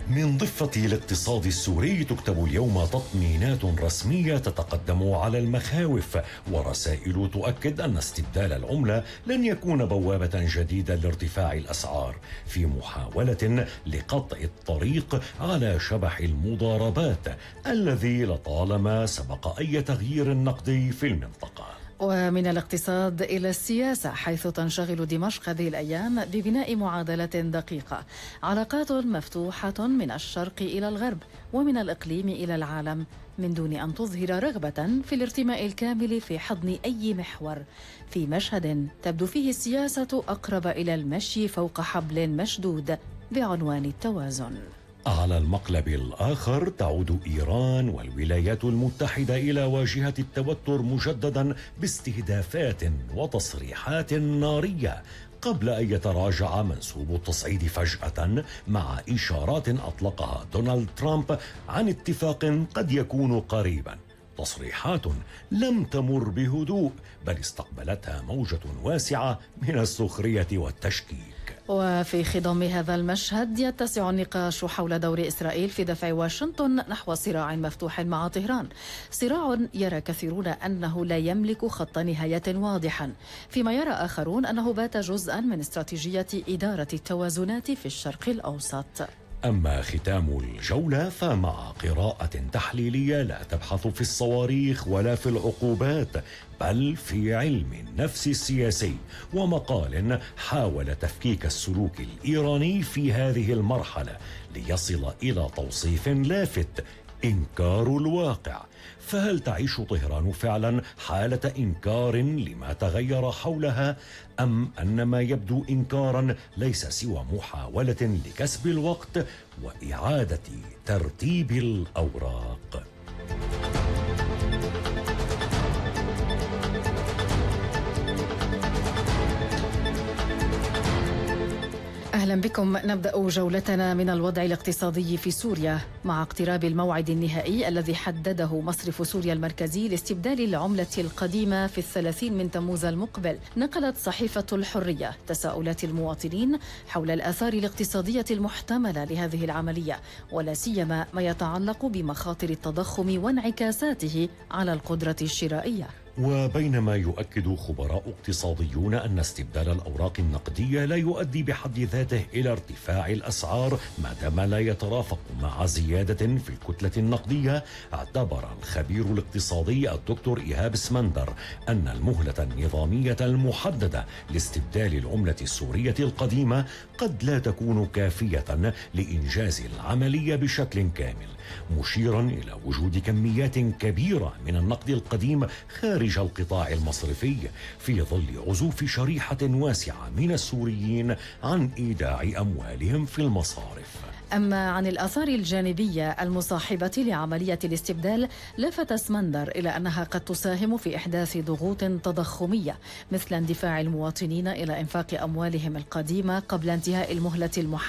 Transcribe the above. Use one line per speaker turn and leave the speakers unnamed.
من ضفة الاقتصاد السوري تكتب اليوم تطمينات رسمية تتقدم على المخاوف، ورسائل تؤكد أن استبدال العملة لن يكون بوابة جديدة لارتفاع الأسعار، في محاولة لقطع الطريق على شبح المضاربات الذي لطالما سبق أي تغيير نقدي في المنطقة.
ومن الاقتصاد إلى السياسة، حيث تنشغل دمشق هذه الأيام ببناء معادلة دقيقة، علاقات مفتوحة من الشرق إلى الغرب ومن الإقليم إلى العالم، من دون أن تظهر رغبة في الارتماء الكامل في حضن أي محور، في مشهد تبدو فيه السياسة أقرب إلى المشي فوق حبل مشدود بعنوان التوازن.
على المقلب الآخر تعود إيران والولايات المتحدة إلى واجهة التوتر مجددا باستهدافات وتصريحات نارية، قبل أن يتراجع منسوب التصعيد فجأة مع إشارات أطلقها دونالد ترامب عن اتفاق قد يكون قريبا. تصريحات لم تمر بهدوء، بل استقبلتها موجة واسعة من السخرية والتشكيك.
وفي خضم هذا المشهد يتسع النقاش حول دور إسرائيل في دفع واشنطن نحو صراع مفتوح مع طهران، صراع يرى كثيرون أنه لا يملك خط نهاية واضحا، فيما يرى آخرون أنه بات جزءا من استراتيجية إدارة التوازنات في الشرق الأوسط.
أما ختام الجولة فمع قراءة تحليلية لا تبحث في الصواريخ ولا في العقوبات، بل في علم النفس السياسي، ومقال حاول تفكيك السلوك الإيراني في هذه المرحلة ليصل إلى توصيف لافت: إنكار الواقع. فهل تعيش طهران فعلا حالة إنكار لما تغير حولها، أم أن ما يبدو إنكارا ليس سوى محاولة لكسب الوقت وإعادة ترتيب الأوراق؟
أهلا بكم. نبدأ جولتنا من الوضع الاقتصادي في سوريا مع اقتراب الموعد النهائي الذي حدده مصرف سوريا المركزي لاستبدال العملة القديمة في 30 من تموز المقبل. نقلت صحيفة الحرية تساؤلات المواطنين حول الآثار الاقتصادية المحتملة لهذه العملية، ولا سيما ما يتعلق بمخاطر التضخم وانعكاساته على القدرة الشرائية.
وبينما يؤكد خبراء اقتصاديون أن استبدال الأوراق النقدية لا يؤدي بحد ذاته إلى ارتفاع الأسعار ما دام لا يترافق مع زيادة في الكتلة النقدية، اعتبر الخبير الاقتصادي الدكتور إيهاب سمندر أن المهلة النظامية المحددة لاستبدال العملة السورية القديمة قد لا تكون كافية لإنجاز العملية بشكل كامل، مشيرا إلى وجود كميات كبيرة من النقد القديم خارج القطاع المصرفي، في ظل عزوف شريحة واسعة من السوريين عن إيداع أموالهم في المصارف.
أما عن الآثار الجانبية المصاحبة لعملية الاستبدال، لفت سمندر إلى أنها قد تساهم في إحداث ضغوط تضخمية، مثل اندفاع المواطنين إلى إنفاق أموالهم القديمة قبل انتهاء المهلة المحددة